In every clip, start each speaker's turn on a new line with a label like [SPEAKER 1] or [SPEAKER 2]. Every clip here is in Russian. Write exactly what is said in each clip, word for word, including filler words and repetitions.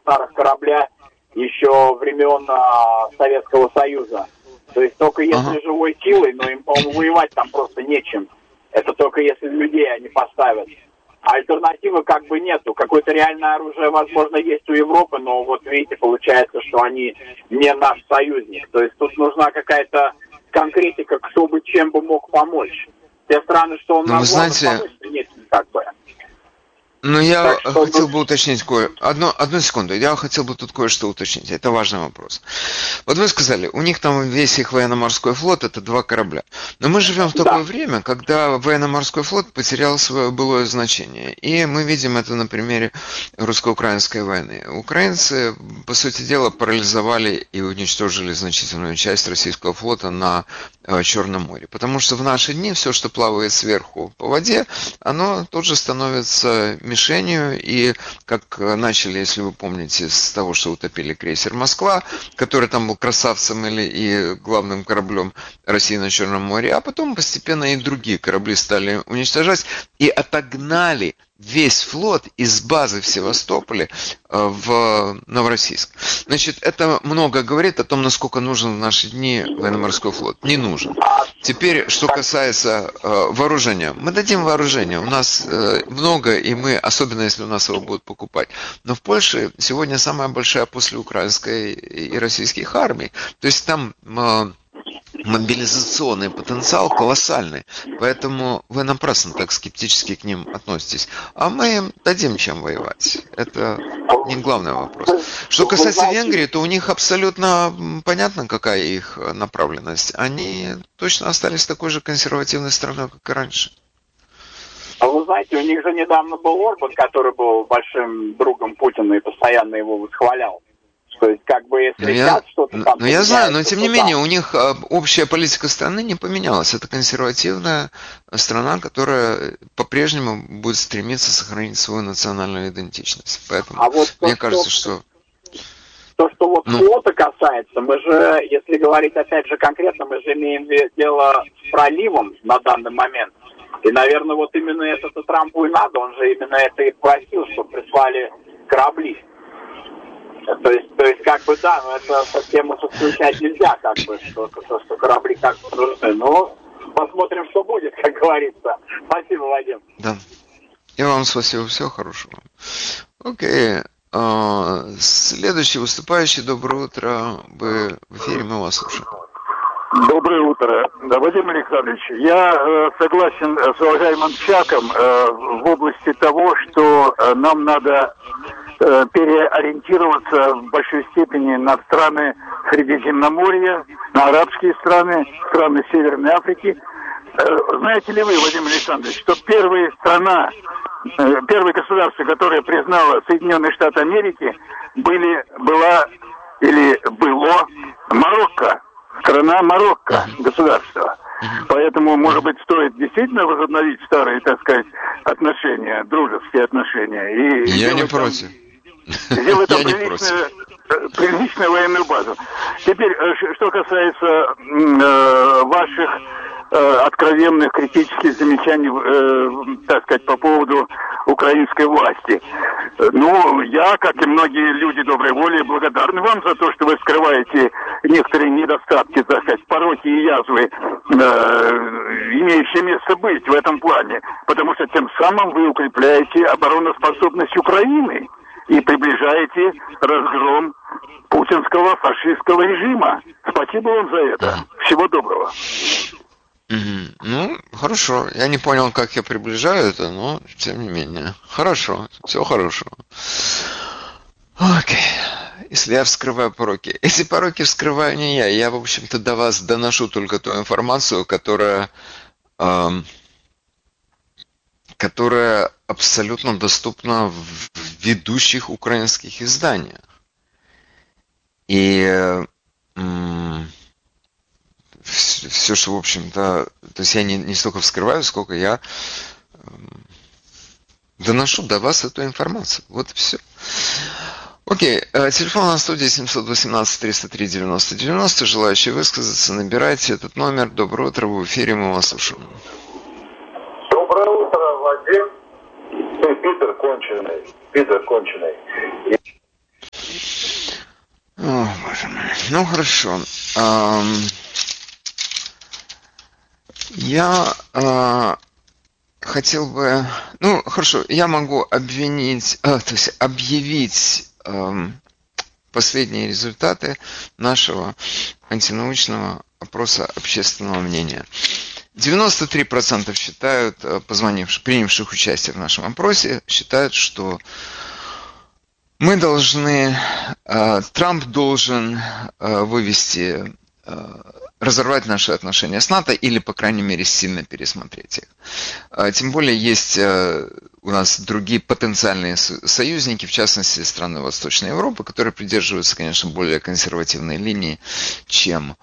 [SPEAKER 1] старых корабля еще времен а, Советского Союза. То есть только если ага. живой силой, но им, по-моему, воевать там просто нечем. Это только если людей они поставят. А альтернативы как бы нету. Какое-то реальное оружие, возможно, есть у Европы, но вот видите, получается, что они не наш союзник. То есть тут нужна какая-то конкретика, кто бы чем бы мог помочь. Те страны, что он назвал,
[SPEAKER 2] знаете...
[SPEAKER 1] помочь, нет, как бы.
[SPEAKER 2] Ну, я
[SPEAKER 1] что
[SPEAKER 2] хотел
[SPEAKER 1] бы...
[SPEAKER 2] бы уточнить кое... Одну, одну секунду. Я хотел бы тут кое-что уточнить. Это важный вопрос. Вот вы сказали, у них там весь их военно-морской флот – это два корабля. Но мы живем в такое да. время, когда военно-морской флот потерял свое былое значение. И мы видим это на примере русско-украинской войны. Украинцы, по сути дела, парализовали и уничтожили значительную часть российского флота на э, Черном море. Потому что в наши дни все, что плавает сверху по воде, оно тут же становится мишенью, и как начали, если вы помните, с того, что утопили крейсер «Москва», который там был красавцем или и главным кораблем России на Черном море, а потом постепенно и другие корабли стали уничтожать и отогнали весь флот из базы в Севастополе в Новороссийск. Значит, это много говорит о том, насколько нужен в наши дни военно-морской флот. Не нужен. Теперь, что касается э, вооружения. Мы дадим вооружение. У нас э, много, и мы, особенно если у нас его будут покупать. Но в Польше сегодня самая большая после украинской и российских армий. То есть там... Э, мобилизационный потенциал колоссальный, поэтому вы напрасно так скептически к ним относитесь. А мы им дадим чем воевать. Это не главный вопрос. Что касается Венгрии, то у них абсолютно понятно, какая их направленность. Они точно остались такой же консервативной страной, как и раньше.
[SPEAKER 1] А вы знаете, у них же недавно был Орбан, который был большим другом Путина и постоянно его восхвалял. То есть, как бы, если
[SPEAKER 2] я,
[SPEAKER 1] сейчас что-то там...
[SPEAKER 2] Ну, я знаю, но тем не менее, у них общая политика страны не поменялась. Это консервативная страна, которая по-прежнему будет стремиться сохранить свою национальную идентичность. Поэтому а вот то, мне кажется, что...
[SPEAKER 1] То, что вот ну... флота касается, мы же, если говорить опять же конкретно, мы же имеем дело с проливом на данный момент. И, наверное, вот именно это-то Трампу и надо. Он же именно это и просил, чтобы прислали корабли. То есть, то есть, как бы, да, но это совсем уж исключать нельзя, как бы, что, что, что корабли как бы нужны. Но посмотрим, что будет, как говорится. Спасибо, Вадим.
[SPEAKER 2] Да. И вам спасибо, всего хорошего. Окей. А, следующий выступающий, доброе утро. Вы в эфире, мы вас слушаем.
[SPEAKER 3] Доброе утро. Да, Вадим Александрович, я э, согласен с уважаемым Чаком э, в области того, что э, нам надо э, переориентироваться в большой степени на страны Средиземноморья, на арабские страны, страны Северной Африки. Э, знаете ли вы, Вадим Александрович, что первая страна, э, первое государство, которое признало Соединенные Штаты Америки, были, была или было Марокко. Страна Марокко, государство. Поэтому, может быть, стоит действительно возобновить старые, так сказать, отношения, дружеские отношения. И
[SPEAKER 2] Я не против.
[SPEAKER 3] Сделать там приличную, приличную военную базу. Теперь, что касается э, ваших э, откровенных критических замечаний, э, так сказать, по поводу украинской власти. Ну, я, как и многие люди доброй воли, благодарны вам за то, что вы скрываете некоторые недостатки, так сказать, пороки и язвы, э, имеющие место быть в этом плане. Потому что тем самым вы укрепляете обороноспособность Украины и приближаете разгром путинского фашистского режима. Спасибо вам за это. Всего доброго.
[SPEAKER 2] Mm-hmm. Ну, хорошо. Я не понял, как я приближаю это, но тем не менее. Хорошо. Всего хорошего. Окей. Если я вскрываю пороки. Эти пороки вскрываю не я. Я, в общем-то, до вас доношу только ту информацию, которая... Эм, которая абсолютно доступна в ведущих украинских изданиях. И м- все, все, что, в общем-то, то есть я не, не столько вскрываю, сколько я м- доношу до вас эту информацию. Вот и все. Окей, телефон на студии семьсот восемнадцать триста три девяносто девяносто. Желающие высказаться, набирайте этот номер. Доброе утро, в эфире, мы вас слушаем.
[SPEAKER 4] Доброе утро, Вадим. Ты Питер конченый. Питер конченый.
[SPEAKER 2] Ну хорошо. Я хотел бы, ну хорошо, я могу обвинить, то есть объявить последние результаты нашего антинаучного опроса общественного мнения. девяносто три процента считают, позвонивших, принявших участие в нашем опросе, считают, что мы должны, Трамп должен вывести, разорвать наши отношения с НАТО или, по крайней мере, сильно пересмотреть их. Тем более есть у нас другие потенциальные союзники, в частности, страны Восточной Европы, которые придерживаются, конечно, более консервативной линии, чем,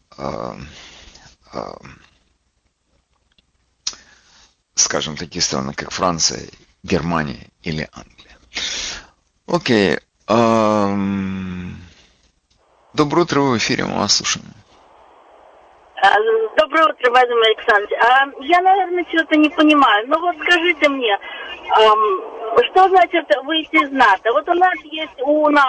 [SPEAKER 2] скажем, такие страны, как Франция, Германия или Англия. Окей. Доброе утро, вы в эфире, мы вас слушаем.
[SPEAKER 5] Доброе утро, Владимир Александрович. Я, наверное, что-то не понимаю. Но вот скажите мне, что значит выйти из НАТО? Вот у нас есть у нас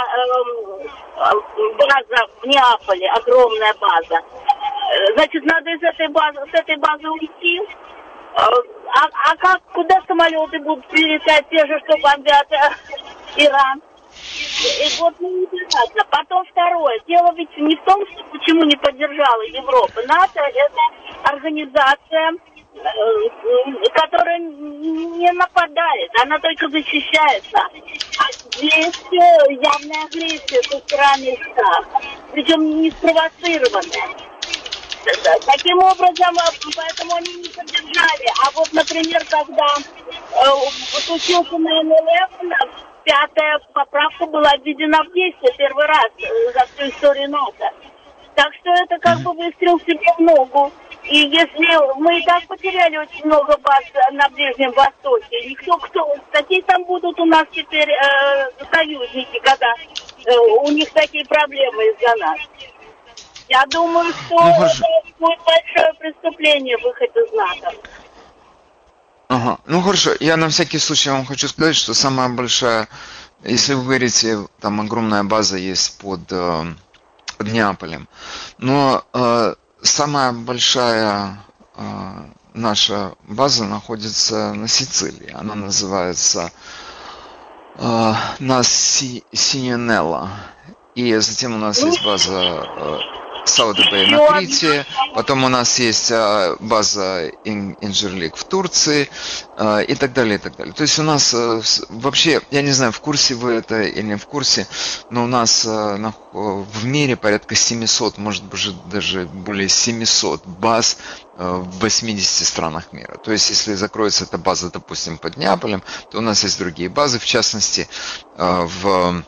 [SPEAKER 5] база в Неаполе, огромная база. Значит, надо из этой базы, с этой базы уйти? А, а как, куда самолеты будут прилетать, те же, что бомбят Иран? И вот непонятно. Потом второе. Дело ведь не в том, что почему не поддержала Европа. НАТО — это организация, которая не нападает, она только защищается. А здесь явная агрессия со стороны США, причем не спровоцированная. Таким образом, поэтому они не поддержали. А вот, например, когда э, случился найн элевен, пятая поправка была введена в действие первый раз за всю историю НАТО. Так что это как бы выстрел себе в ногу. И если мы и так потеряли очень много баз на Ближнем Востоке, никто кто, какие там будут у нас теперь э, союзники, когда э, у них такие проблемы из-за нас. Я думаю, что ну, это будет большое преступление выход из НАТО.
[SPEAKER 2] Ага. Ну хорошо, я на всякий случай вам хочу сказать, что самая большая, если вы говорите, там огромная база есть под, под Неаполем, но э, самая большая э, наша база находится на Сицилии. Она называется э, на Си, Синьонелло. И затем у нас есть база э, Сауда-Бэй на Крите, потом у нас есть база Инжерлик в Турции и так далее, и так далее. То есть у нас вообще, я не знаю, в курсе вы это или не в курсе, но у нас в мире порядка семьсот, может быть даже более семисот баз в восьмидесяти странах мира. То есть если закроется эта база, допустим, под Неаполем, то у нас есть другие базы, в частности, в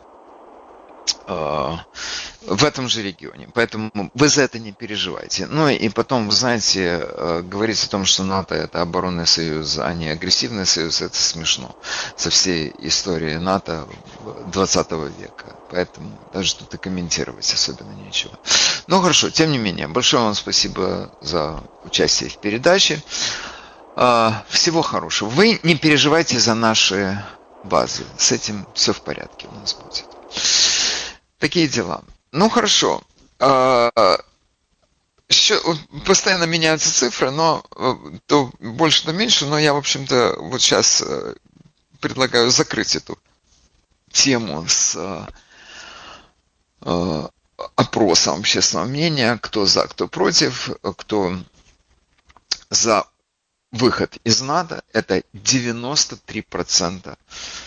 [SPEAKER 2] в этом же регионе. Поэтому вы за это не переживайте. Ну и потом, вы знаете, говорить о том, что НАТО — это оборонный союз, а не агрессивный союз, это смешно. Со всей истории НАТО двадцатого века. Поэтому даже тут и комментировать особенно нечего. Ну хорошо, тем не менее, большое вам спасибо за участие в передаче. Всего хорошего. Вы не переживайте за наши базы. С этим все в порядке у нас будет. Такие дела. Ну хорошо. Еще постоянно меняются цифры, но то больше, то меньше. Но я, в общем-то, вот сейчас предлагаю закрыть эту тему с опросом общественного мнения, кто за, кто против, кто за выход из НАТО. Это девяносто три процента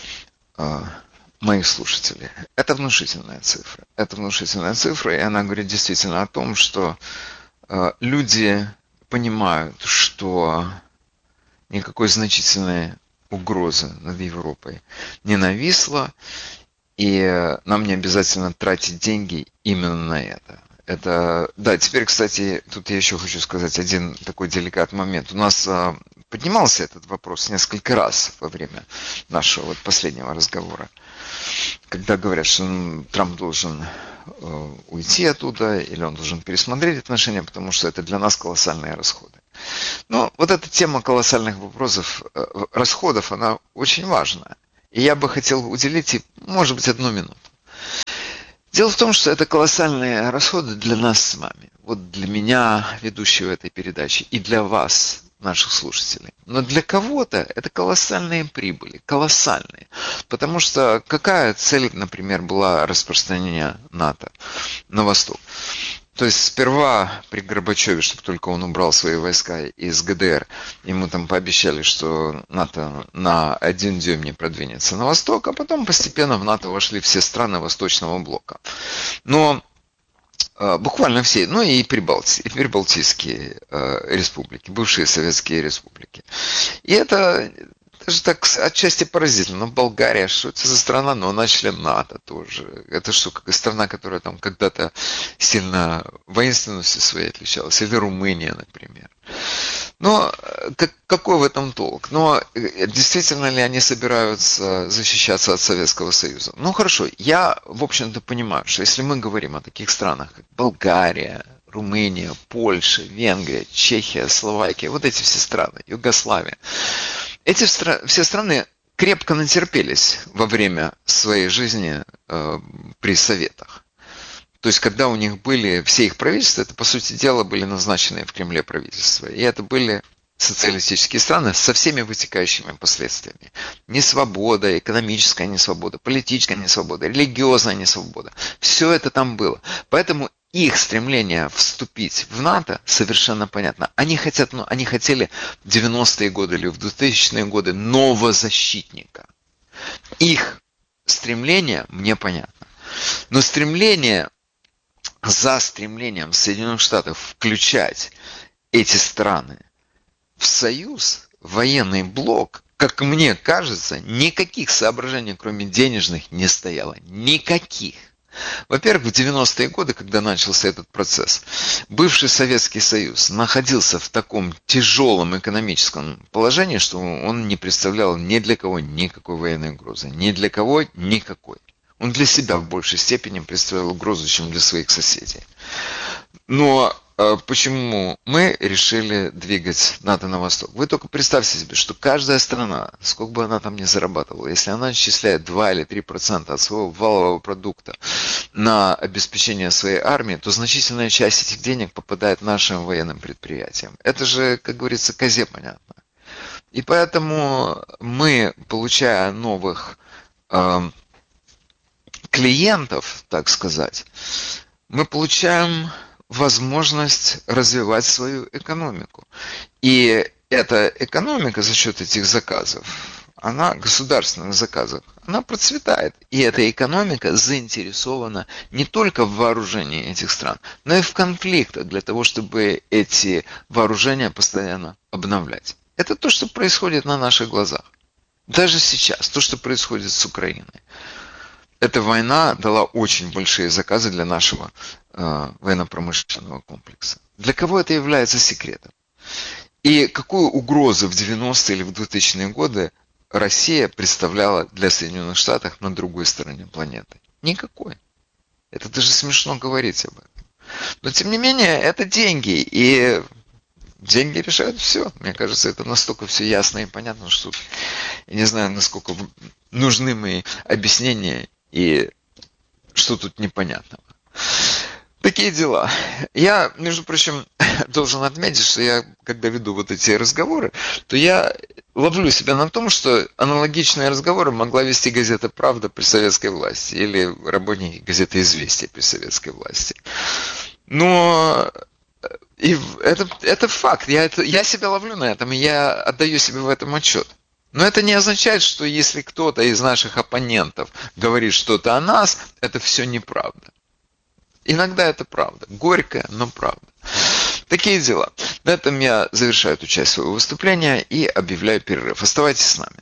[SPEAKER 2] моих слушателей. Это внушительная цифра. Это внушительная цифра, и она говорит действительно о том, что э, люди понимают, что никакой значительной угрозы над Европой не нависло, и э, нам не обязательно тратить деньги именно на это. Это, да, теперь, кстати, тут я еще хочу сказать один такой деликатный момент. У нас э, поднимался этот вопрос несколько раз во время нашего вот последнего разговора, когда говорят, что Трамп должен э, уйти оттуда, или он должен пересмотреть отношения, потому что это для нас колоссальные расходы. Но вот эта тема колоссальных вопросов, э, расходов, она очень важна. И я бы хотел уделить, может быть, одну минуту. Дело в том, что это колоссальные расходы для нас с вами. Вот для меня, ведущего этой передачи, и для вас, наших слушателей. Но для кого-то это колоссальные прибыли, колоссальные. Потому что какая цель, например, была распространения НАТО на восток? То есть сперва при Горбачеве, чтобы только он убрал свои войска из ГДР, ему там пообещали, что НАТО на один дюйм не продвинется на восток, а потом постепенно в НАТО вошли все страны Восточного блока. Но э, буквально все, ну и Прибалти, и прибалтийские э, республики, бывшие советские республики. И это даже так отчасти поразительно. Но Болгария, что это за страна, но она член НАТО тоже. Это что, как страна, которая там когда-то сильно воинственностью своей отличалась. Или Румыния, например. Но как, какой в этом толк? Но действительно ли они собираются защищаться от Советского Союза? Ну хорошо, я, в общем-то, понимаю, что если мы говорим о таких странах, как Болгария, Румыния, Польша, Венгрия, Чехия, Словакия, вот эти все страны, Югославия, эти стра- все страны крепко натерпелись во время своей жизни э, при Советах. То есть, когда у них были все их правительства, это, по сути дела, были назначенные в Кремле правительства. И это были социалистические страны со всеми вытекающими последствиями. Несвобода, экономическая несвобода, политическая несвобода, религиозная несвобода. Все это там было. Поэтому их стремление вступить в НАТО совершенно понятно. Они хотят, ну, они хотели в девяностые годы или в двухтысячные годы нового защитника. Их стремление мне понятно. Но стремление за стремлением Соединенных Штатов включать эти страны в союз, военный блок, как мне кажется, никаких соображений, кроме денежных, не стояло. Никаких. Во-первых, в девяностые годы, когда начался этот процесс, бывший Советский Союз находился в таком тяжелом экономическом положении, что он не представлял ни для кого никакой военной угрозы. Ни для кого никакой. Он для себя в большей степени представлял угрозу, чем для своих соседей. Но э, почему мы решили двигать НАТО на восток? Вы только представьте себе, что каждая страна, сколько бы она там ни зарабатывала, если она отчисляет два или три процента от своего валового продукта на обеспечение своей армии, то значительная часть этих денег попадает нашим военным предприятиям. Это же, как говорится, козе понятно. И поэтому мы, получая новых э, клиентов, так сказать, мы получаем возможность развивать свою экономику. И эта экономика за счет этих заказов, она, государственных заказов, она процветает. И эта экономика заинтересована не только в вооружении этих стран, но и в конфликтах для того, чтобы эти вооружения постоянно обновлять. Это то, что происходит на наших глазах. Даже сейчас, то, что происходит с Украиной. Эта война дала очень большие заказы для нашего э, военно-промышленного комплекса. Для кого это является секретом? И какую угрозу в девяностые или в двухтысячные годы Россия представляла для Соединенных Штатов на другой стороне планеты? Никакой. Это даже смешно говорить об этом. Но тем не менее, это деньги. И деньги решают все. Мне кажется, это настолько все ясно и понятно, что я не знаю, насколько нужны мои объяснения и что тут непонятного. Такие дела. Я, между прочим, должен отметить, что я, когда веду вот эти разговоры, то я ловлю себя на том, что аналогичные разговоры могла вести газета «Правда» при советской власти или работники газеты «Известия» при советской власти. Но и это, это факт. Я, это, я себя ловлю на этом, и я отдаю себе в этом отчет. Но это не означает, что если кто-то из наших оппонентов говорит что-то о нас, это все неправда. Иногда это правда. Горькая, но правда. Такие дела. На этом я завершаю эту часть своего выступления и объявляю перерыв. Оставайтесь с нами.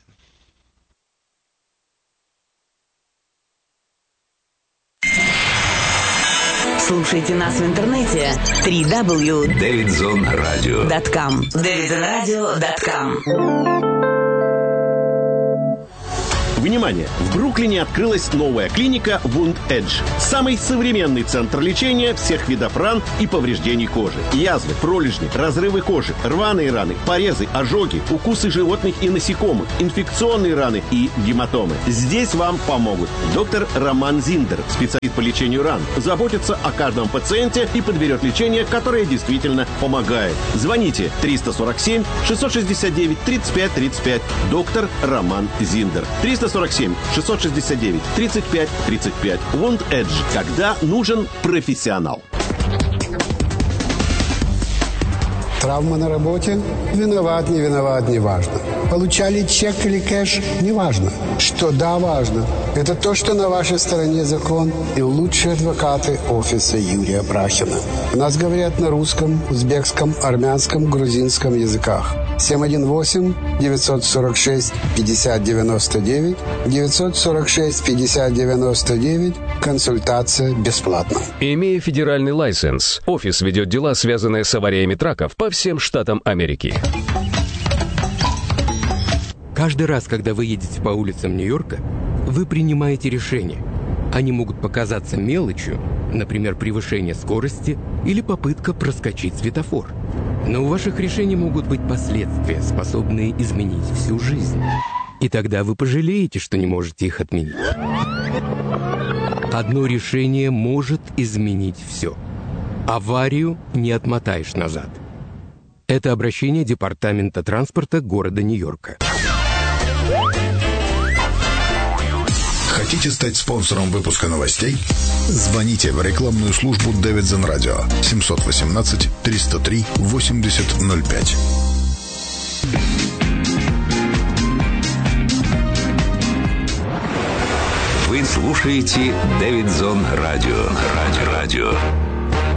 [SPEAKER 6] Слушайте нас в интернете дабл ю дабл ю дабл ю точка дэвидзон радио точка ком дэвидзон радио точка ком.
[SPEAKER 7] Внимание! В Бруклине открылась новая клиника Wound Edge. Самый современный центр лечения всех видов ран и повреждений кожи. Язвы, пролежни, разрывы кожи, рваные раны, порезы, ожоги, укусы животных и насекомых, инфекционные раны и гематомы. Здесь вам помогут доктор Роман Зиндер, специалист по лечению ран, заботится о каждом пациенте и подберет лечение, которое действительно помогает. Звоните триста сорок семь шестьсот шестьдесят девять тридцать пять тридцать пять. Доктор Роман Зиндер. триста сорок семь шестьсот шестьдесят девять тридцать пять тридцать пять. Wound Edge. Когда нужен профессионал.
[SPEAKER 8] Травма на работе? Виноват, не виноват, не важно. Получали чек или кэш? Не важно. Что да, важно. Это то, что на вашей стороне закон и лучшие адвокаты офиса Юрия Брахина. У нас говорят на русском, узбекском, армянском, грузинском языках. семь один восемь девятьсот сорок шесть пятьдесят девяносто девять девятьсот сорок шесть пятьдесят девяносто девять. Консультация бесплатна.
[SPEAKER 9] Имея федеральный лайсенс, офис ведет дела, связанные с авариями траков по всем штатам Америки.
[SPEAKER 10] Каждый раз, когда вы едете по улицам Нью-Йорка, вы принимаете решения. Они могут показаться мелочью, например, превышение скорости или попытка проскочить светофор. Но у ваших решений могут быть последствия, способные изменить всю жизнь. И тогда вы пожалеете, что не можете их отменить. Одно решение может изменить все. Аварию не отмотаешь назад. Это обращение Департамента транспорта города Нью-Йорка.
[SPEAKER 11] Хотите стать спонсором выпуска новостей? Звоните в рекламную службу Davidson Radio семьсот восемнадцать триста три восемьдесят ноль пять.
[SPEAKER 6] Вы слушаете Davidson Radio. Радио. Радио.